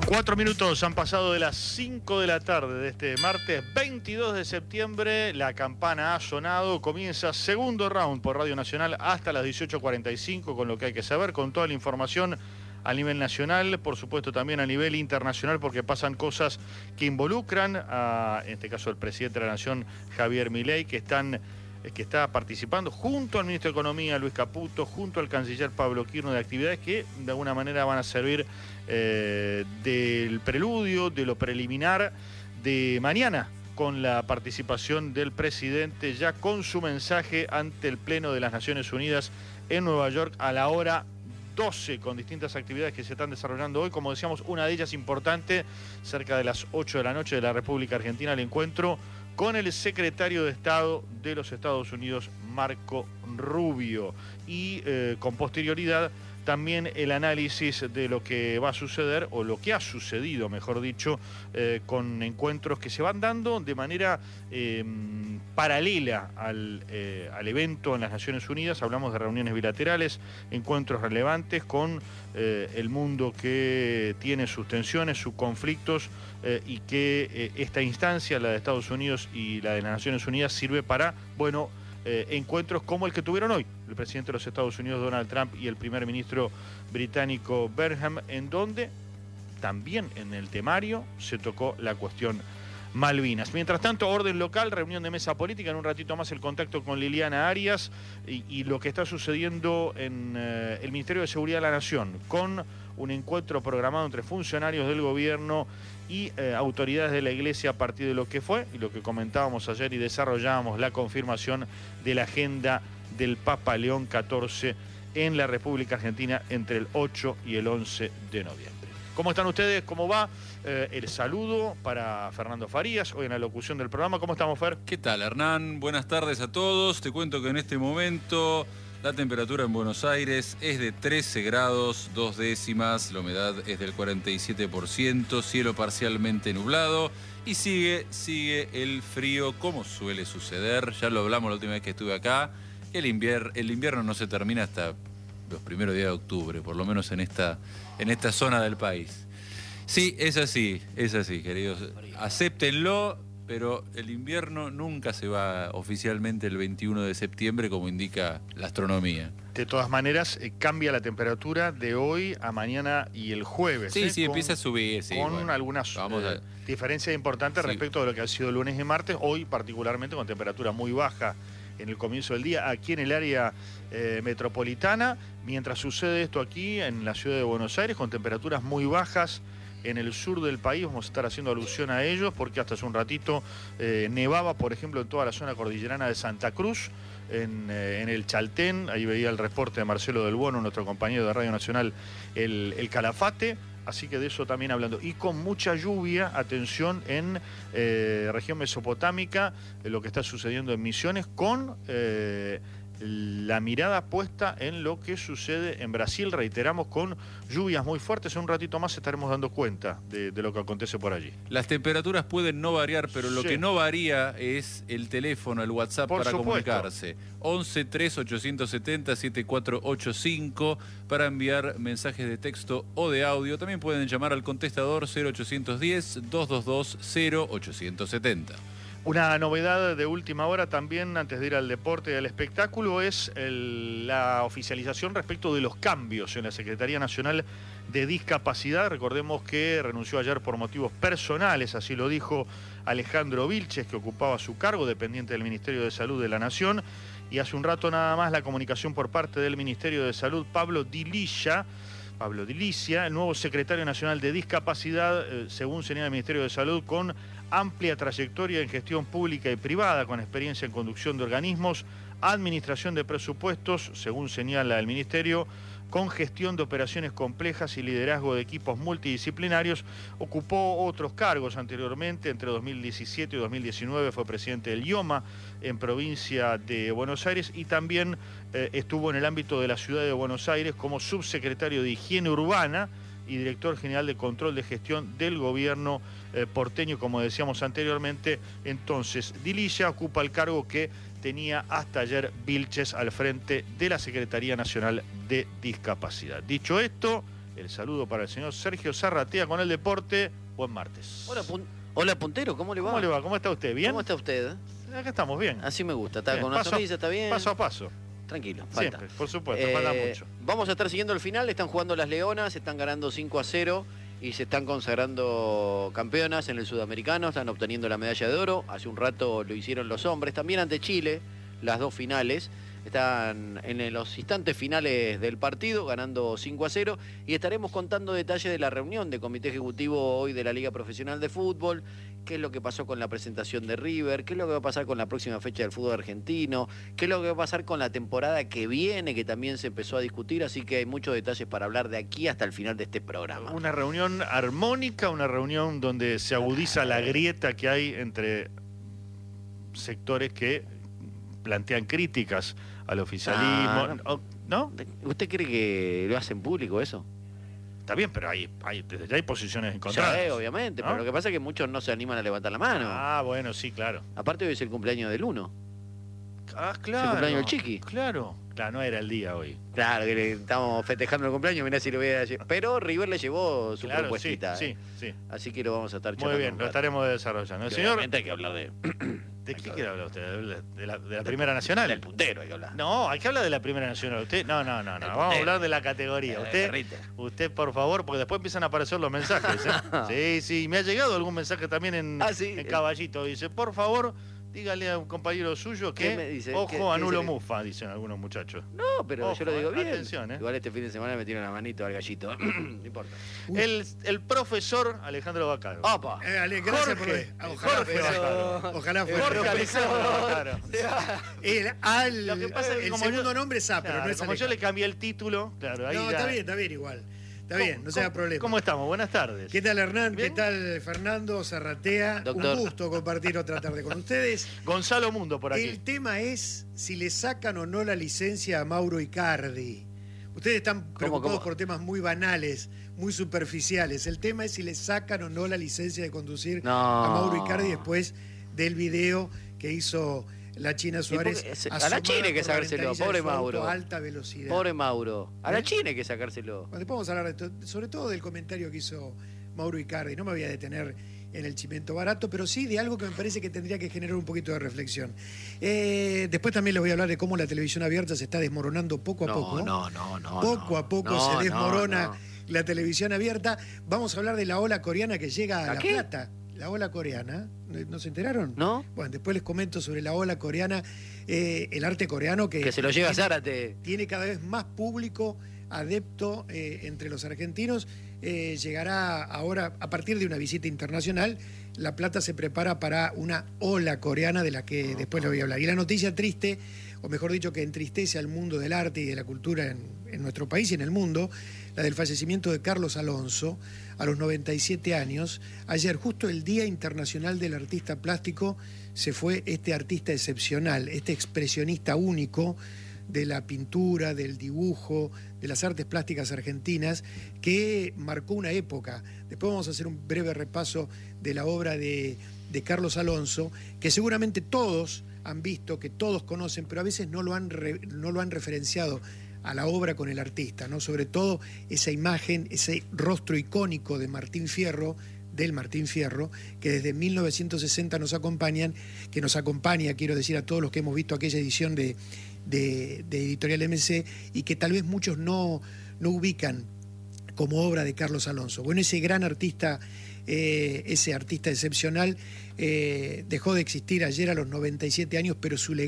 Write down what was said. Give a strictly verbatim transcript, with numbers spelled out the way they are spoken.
Cuatro minutos han pasado de las cinco de la tarde de este martes veintidós de septiembre. La campana ha sonado. Comienza segundo round por Radio Nacional hasta las dieciocho cuarenta y cinco, con lo que hay que saber, con toda la información a nivel nacional, por supuesto también a nivel internacional, porque pasan cosas que involucran a, en este caso, el presidente de la Nación, Javier Milei, que están... que está participando junto al ministro de Economía, Luis Caputo, junto al canciller Pablo Quirno, de actividades que de alguna manera van a servir eh, del preludio, de lo preliminar de mañana, con la participación del presidente ya con su mensaje ante el Pleno de las Naciones Unidas en Nueva York a la hora doce, con distintas actividades que se están desarrollando hoy. Como decíamos, una de ellas importante, cerca de las ocho de la noche de la República Argentina, el encuentro con el secretario de Estado de los Estados Unidos, Marco Rubio, y eh, con posterioridad también el análisis de lo que va a suceder, o lo que ha sucedido, mejor dicho, eh, con encuentros que se van dando de manera eh, paralela al, eh, al evento en las Naciones Unidas. Hablamos de reuniones bilaterales, encuentros relevantes con eh, el mundo que tiene sus tensiones, sus conflictos, eh, y que eh, esta instancia, la de Estados Unidos y la de las Naciones Unidas, sirve para, bueno, Eh, encuentros como el que tuvieron hoy el presidente de los Estados Unidos, Donald Trump, y el primer ministro británico Burnham, en donde también en el temario se tocó la cuestión Malvinas. Mientras tanto, orden local, reunión de mesa política, en un ratito más el contacto con Liliana Arias y, y lo que está sucediendo en eh, el Ministerio de Seguridad de la Nación, con un encuentro programado entre funcionarios del gobierno y eh, autoridades de la Iglesia a partir de lo que fue y lo que comentábamos ayer y desarrollábamos, la confirmación de la agenda del Papa León catorce en la República Argentina entre el ocho y el once de noviembre. ¿Cómo están ustedes? ¿Cómo va? Eh, el saludo para Fernando Farías, hoy en la locución del programa. ¿Cómo estamos, Fer? ¿Qué tal, Hernán? Buenas tardes a todos. Te cuento que en este momento la temperatura en Buenos Aires es de trece grados, dos décimas, la humedad es del cuarenta y siete por ciento, cielo parcialmente nublado y sigue, sigue el frío como suele suceder. Ya lo hablamos la última vez que estuve acá. El, invier el invierno no se termina hasta los primeros días de octubre, por lo menos en esta, en esta zona del país. Sí, es así, es así, queridos. Acéptenlo, pero el invierno nunca se va oficialmente el veintiuno de septiembre, como indica la astronomía. De todas maneras, eh, cambia la temperatura de hoy a mañana y el jueves. Sí, ¿eh? sí, con, empieza a subir, sí. Con bueno, algunas vamos eh, a... diferencias importantes, sí, respecto de lo que ha sido lunes y martes. Hoy, particularmente, con temperatura muy baja en el comienzo del día, aquí en el área eh, metropolitana, mientras sucede esto aquí en la ciudad de Buenos Aires, con temperaturas muy bajas en el sur del país. Vamos a estar haciendo alusión a ellos porque hasta hace un ratito eh, nevaba, por ejemplo, en toda la zona cordillerana de Santa Cruz, en, eh, en el Chaltén. Ahí veía el reporte de Marcelo Del Bono, nuestro compañero de Radio Nacional, el, el Calafate. Así que de eso también hablando. Y con mucha lluvia, atención, en eh, región mesopotámica, eh, lo que está sucediendo en Misiones, con eh, la mirada puesta en lo que sucede en Brasil, reiteramos, con lluvias muy fuertes. En un ratito más estaremos dando cuenta de, de lo que acontece por allí. Las temperaturas pueden no variar, pero lo sí. que no varía es el teléfono, el WhatsApp por para supuesto. comunicarse. once tres ochocientos setenta setenta y cuatro ochenta y cinco para enviar mensajes de texto o de audio. También pueden llamar al contestador cero ochocientos diez, doscientos veintidós, cero ochocientos setenta. Una novedad de última hora también, antes de ir al deporte y al espectáculo, es el, la oficialización respecto de los cambios en la Secretaría Nacional de Discapacidad. Recordemos que renunció ayer por motivos personales, así lo dijo Alejandro Vilches, que ocupaba su cargo, dependiente del Ministerio de Salud de la Nación, y hace un rato nada más la comunicación por parte del Ministerio de Salud, Pablo Dilicia, Pablo Dilicia, el nuevo secretario nacional de Discapacidad, eh, según señala el Ministerio de Salud, con amplia trayectoria en gestión pública y privada, con experiencia en conducción de organismos, administración de presupuestos, según señala el Ministerio, con gestión de operaciones complejas y liderazgo de equipos multidisciplinarios. Ocupó otros cargos anteriormente, entre dos mil diecisiete y dos mil diecinueve fue presidente del IOMA en provincia de Buenos Aires, y también eh, estuvo en el ámbito de la ciudad de Buenos Aires como subsecretario de Higiene Urbana y director general de control de gestión del gobierno eh, porteño, como decíamos anteriormente. Entonces, Dilicia ocupa el cargo que tenía hasta ayer Vilches al frente de la Secretaría Nacional de Discapacidad. Dicho esto, El saludo para el señor Sergio Zarratea con el deporte. Buen martes. Hola, pun Hola puntero, ¿cómo le va? ¿Cómo le va? ¿Cómo está usted? ¿Bien? ¿Cómo está usted? Acá estamos bien. Así me gusta, está Bien, con una paso, sonrisa, está bien. Paso a paso. Tranquilo, falta. Siempre, por supuesto, Eh, falta mucho. Vamos a estar siguiendo el final, están jugando las Leonas, están ganando cinco a cero y se están consagrando campeonas en el Sudamericano, están obteniendo la medalla de oro. Hace un rato lo hicieron los hombres, también ante Chile, las dos finales. Están en los instantes finales del partido, ganando cinco a cero, y estaremos contando detalles de la reunión de comité ejecutivo hoy de la Liga Profesional de Fútbol, qué es lo que pasó con la presentación de River, qué es lo que va a pasar con la próxima fecha del fútbol argentino, qué es lo que va a pasar con la temporada que viene, que también se empezó a discutir, así que hay muchos detalles para hablar de aquí hasta el final de este programa. Una reunión armónica, una reunión donde se agudiza la grieta que hay entre sectores que plantean críticas al oficialismo. Ah, no. ¿No? ¿Usted cree que lo hacen público eso? Está bien, pero hay, hay, desde ya hay posiciones encontradas. Sí, obviamente, ¿no? pero lo que pasa es que muchos no se animan a levantar la mano. Ah, bueno, sí, claro. Aparte hoy es el cumpleaños del uno. Ah, claro. Es el cumpleaños del Chiqui. Claro. Claro, no era el día hoy. Claro, que le estamos festejando el cumpleaños, mirá si lo hubiera llevado. Pero River le llevó su Claro, propuestita. sí, ¿eh? sí, sí. Así que lo vamos a estar Muy charlando bien, un lo rato. estaremos desarrollando. El Que señor, obviamente hay que hablar de... ¿de qué quiere hablar usted? ¿De, de la, de la Primera Nacional? Del puntero hay que hablar. No, hay que hablar de la Primera Nacional. Usted, no, no, no, no. Del Vamos a puntero. hablar de la categoría. Eh, Usted, perrito. usted, por favor, porque después empiezan a aparecer los mensajes. ¿eh? Sí, sí. Me ha llegado algún mensaje también en, Ah, sí. en Caballito. Dice, por favor, dígale a un compañero suyo ¿Qué que, me dice? ojo, ¿Qué- qué anulo dice que- mufa, dicen algunos muchachos. No, pero Ojo, yo lo digo eh, bien. atención, ¿eh? Igual este fin de semana me tiran la manito al gallito. no importa. El, el profesor Alejandro Bacaro. ¡Opa! Eh, Ale, gracias Jorge, por... Ojalá Jorge fuera. Bacaro. Ojalá fuera. Jorge Alejandro Bacaro. El, al, Lo que pasa es que el como segundo yo- nombre es A, pero Claro, no es como yo Alejandro. le cambié el título, claro, ahí No, ya- está bien, está bien igual. Está ¿Cómo- bien, no sea cómo- problema. ¿Cómo estamos? Buenas tardes. ¿Qué tal, Hernán? ¿Bien? ¿Qué tal, Fernando Zarratea? Doctor. Un gusto compartir otra tarde con ustedes. Gonzalo Mundo por aquí. El tema es si le sacan o no la licencia a Mauro Icardi. Ustedes están preocupados cómo? por temas muy banales, muy superficiales. El tema es si le sacan o no la licencia de conducir No. a Mauro Icardi después del video que hizo la China Suárez. porque se- a la asomada China hay que por la sacárselo, ventanilla de pobre su auto Mauro. a alta velocidad. Pobre Mauro. A la ¿Eh? China hay que sacárselo. Bueno, después vamos a hablar de esto, sobre todo del comentario que hizo Mauro Icardi. No me voy a detener en el chimento barato, pero sí de algo que me parece que tendría que generar un poquito de reflexión. Eh, después también les voy a hablar de cómo la televisión abierta se está desmoronando poco a No, poco. no, no, no. Poco no. a poco No, se desmorona no, no. la televisión abierta. Vamos a hablar de la ola coreana que llega a, ¿A La qué? Plata. La ola coreana. ¿No, no se enteraron? ¿No? Bueno, después les comento sobre la ola coreana, eh, el arte coreano que... Que se lo lleva tiene- Zárate. tiene cada vez más público adepto eh, entre los argentinos. Eh, llegará ahora, a partir de una visita internacional, La Plata se prepara para una ola coreana de la que después le voy a hablar. Y la noticia triste, o mejor dicho, que entristece al mundo del arte y de la cultura en, en nuestro país y en el mundo, la del fallecimiento de Carlos Alonso a los noventa y siete años. Ayer, justo el Día Internacional del Artista Plástico, se fue este artista excepcional, este expresionista único de la pintura, del dibujo, de las artes plásticas argentinas, que marcó una época. Después vamos a hacer un breve repaso de la obra de, de Carlos Alonso, que seguramente todos han visto, que todos conocen, pero a veces no lo han, re, no lo han referenciado a la obra con el artista, ¿no? Sobre todo esa imagen, ese rostro icónico de Martín Fierro, del Martín Fierro, que desde mil novecientos sesenta nos acompañan, que nos acompaña, quiero decir, a todos los que hemos visto aquella edición de, de, de Editorial M C y que tal vez muchos no, no ubican como obra de Carlos Alonso. Bueno, ese gran artista, eh, ese artista excepcional, eh, dejó de existir ayer a los noventa y siete años, pero su legado